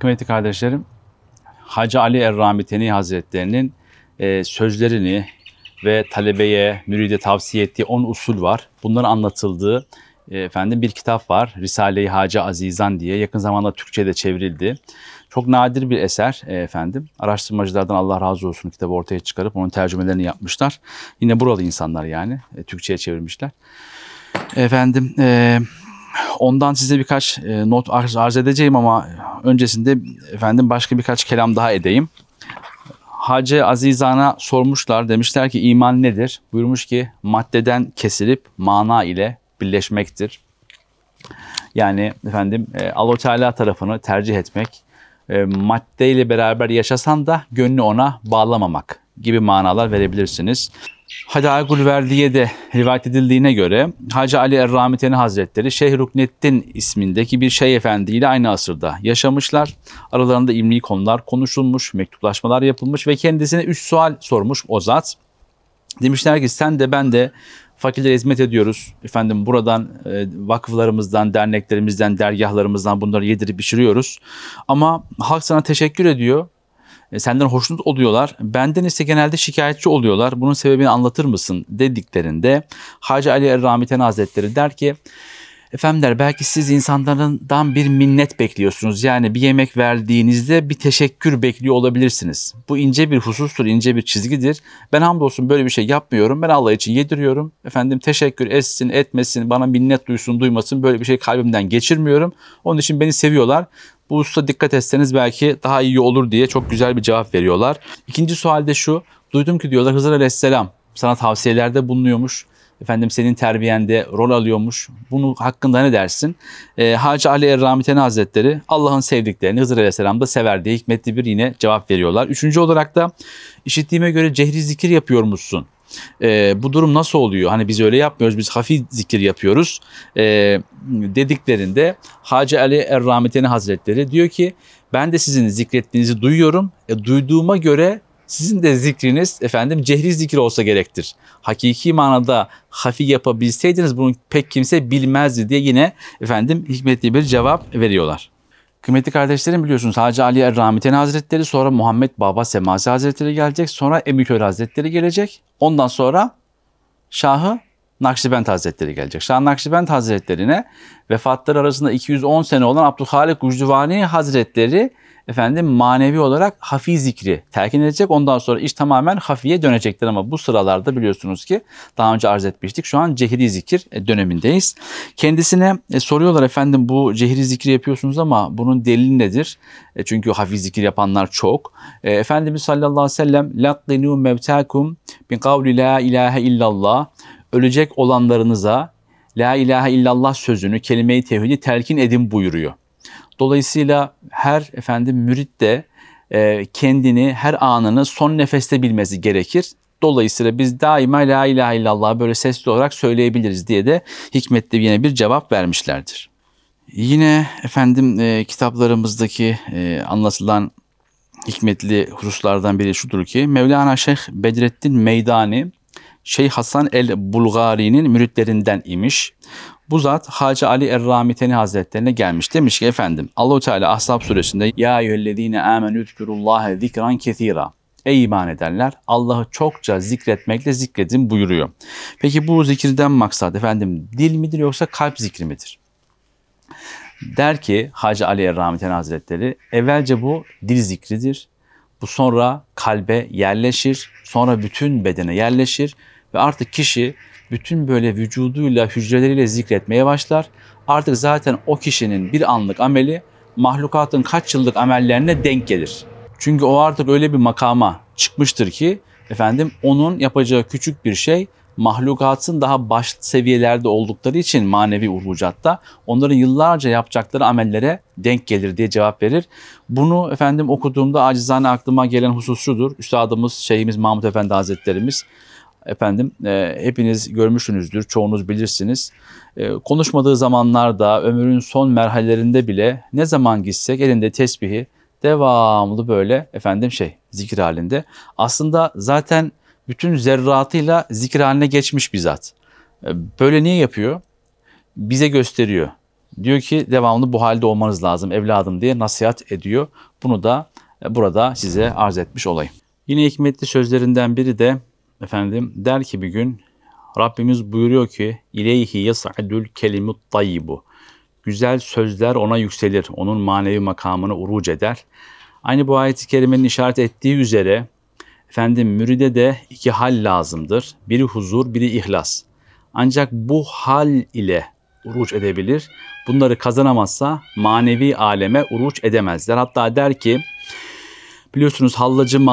Kıymetli kardeşlerim, Hacı Ali Erramiteni Hazretleri'nin sözlerini ve talebeye, müride tavsiye ettiği 10 usul var. Bunların anlatıldığı bir kitap var. Risale-i Hacı Azizan diye yakın zamanda Türkçe'ye de çevrildi. Çok nadir bir eser efendim. Araştırmacılardan Allah razı olsun kitabı ortaya çıkarıp onun tercümelerini yapmışlar. Yine buralı insanlar yani Türkçe'ye çevirmişler. Efendim ondan size birkaç not arz edeceğim ama öncesinde başka birkaç kelam daha edeyim. Hacı Azizan'a sormuşlar, demişler ki iman nedir? Buyurmuş ki maddeden kesilip mana ile birleşmektir. Yani Allah-u Teala tarafını tercih etmek, maddeyle beraber yaşasan da gönlü ona bağlamamak gibi manalar verebilirsiniz. Hadâigul Verdiye de rivayet edildiğine göre Hacı Ali Erramiteni Hazretleri Şeyh Rukneddin ismindeki bir şeyh efendi ile aynı asırda yaşamışlar. Aralarında ilmi konular konuşulmuş, mektuplaşmalar yapılmış ve kendisine 3 sual sormuş o zat. Demişler ki sen de ben de fakirlere hizmet ediyoruz. Buradan vakıflarımızdan, derneklerimizden, dergahlarımızdan bunları yedirip pişiriyoruz. Ama halk sana teşekkür ediyor. Senden hoşnut oluyorlar. Benden ise genelde şikayetçi oluyorlar. Bunun sebebini anlatır mısın dediklerinde Hacı Ali Erramiteni Hazretleri der ki efendiler belki siz insanlardan bir minnet bekliyorsunuz. Yani bir yemek verdiğinizde bir teşekkür bekliyor olabilirsiniz. Bu ince bir husustur, ince bir çizgidir. Ben hamdolsun böyle bir şey yapmıyorum. Ben Allah için yediriyorum. Teşekkür etsin, etmesin, bana minnet duysun, duymasın böyle bir şey kalbimden geçirmiyorum. Onun için beni seviyorlar. Bu hususta dikkat etseniz belki daha iyi olur diye çok güzel bir cevap veriyorlar. İkinci sual de şu. Duydum ki diyorlar Hızır Aleyhisselam sana tavsiyelerde bulunuyormuş. Senin terbiyende rol alıyormuş. Bunun hakkında ne dersin? Hacı Ali Erramiteni Hazretleri Allah'ın sevdiklerini Hızır Aleyhisselam da sever diye hikmetli bir yine cevap veriyorlar. Üçüncü olarak da işittiğime göre cehri zikir yapıyormuşsun. Bu durum nasıl oluyor? Biz öyle yapmıyoruz, biz hafif zikir yapıyoruz dediklerinde Hacı Ali Erramiteni Hazretleri diyor ki ben de sizin zikrettiğinizi duyuyorum. Duyduğuma göre sizin de zikriniz cehri zikir olsa gerektir. Hakiki manada hafif yapabilseydiniz bunu pek kimse bilmezdi diye yine hikmetli bir cevap veriyorlar. Kıymetli kardeşlerim biliyorsunuz Hacı Ali Erramiteni Hazretleri, sonra Muhammed Baba Semasi Hazretleri gelecek, sonra Ebuköy Hazretleri gelecek. Ondan sonra Şahı Nakşibend Hazretleri gelecek. Şah Nakşibend Hazretlerine vefatları arasında 210 sene olan Abdülhalik Gucduvani Hazretleri manevi olarak hafi zikri telkin edecek. Ondan sonra iş tamamen hafiye dönecektir ama bu sıralarda biliyorsunuz ki daha önce arz etmiştik. Şu an cehri zikir dönemindeyiz. Kendisine soruyorlar bu cehri zikri yapıyorsunuz ama bunun delili nedir? Çünkü hafi zikir yapanlar çok. Efendimiz sallallahu aleyhi ve sellem laqinu mevtakum bin kavli la ilahe illallah, ölecek olanlarınıza la ilahe illallah sözünü, kelime-i tevhidi telkin edin buyuruyor. Dolayısıyla her mürit de kendini, her anını son nefeste bilmesi gerekir. Dolayısıyla biz daima la ilahe illallah böyle sesli olarak söyleyebiliriz diye de hikmetli yine bir cevap vermişlerdir. Yine kitaplarımızdaki anlatılan hikmetli hususlardan biri şudur ki Mevlana Şeyh Bedrettin Meydani Şeyh Hasan el-Bulgari'nin müritlerinden imiş. Bu zat Hacı Ali Erramiteni Hazretlerine gelmiş. Demiş ki Allah-u Teala Ahzab suresinde ya eyyühellezine amenü zkurullâhe zikran kesîrâ. Ey iman edenler Allah'ı çokça zikretmekle zikredin buyuruyor. Peki bu zikirden maksat dil midir yoksa kalp zikri midir? Der ki Hacı Ali Erramiteni Hazretleri evvelce bu dil zikridir. Bu sonra kalbe yerleşir, sonra bütün bedene yerleşir ve artık kişi bütün böyle vücuduyla, hücreleriyle zikretmeye başlar. Artık zaten o kişinin bir anlık ameli mahlukatın kaç yıllık amellerine denk gelir. Çünkü o artık öyle bir makama çıkmıştır ki onun yapacağı küçük bir şey mahlukatın daha baş seviyelerde oldukları için manevi urucatta onların yıllarca yapacakları amellere denk gelir diye cevap verir. Bunu okuduğumda acizane aklıma gelen husus şudur. Üstadımız Şeyhimiz Mahmud Efendi Hazretlerimiz hepiniz görmüşsünüzdür, çoğunuz bilirsiniz. Konuşmadığı zamanlarda ömrün son merhalelerinde bile ne zaman gitsek elinde tesbihi devamlı böyle zikir halinde. Aslında zaten bütün zerratıyla zikir haline geçmiş bir zat. Böyle niye yapıyor? Bize gösteriyor. Diyor ki devamlı bu halde olmanız lazım evladım diye nasihat ediyor. Bunu da burada size arz etmiş olayım. Yine hikmetli sözlerinden biri de efendim der ki bir gün Rabbimiz buyuruyor ki İleyhi yas'adul kelimut tayyibu. Güzel sözler ona yükselir. Onun manevi makamını uruc eder. Aynı bu ayet-i kerimenin işaret ettiği üzere efendim müride de iki hal lazımdır. Biri huzur, biri ihlas. Ancak bu hal ile uruç edebilir. Bunları kazanamazsa manevi aleme uruç edemezler. Hatta der ki biliyorsunuz Hallacı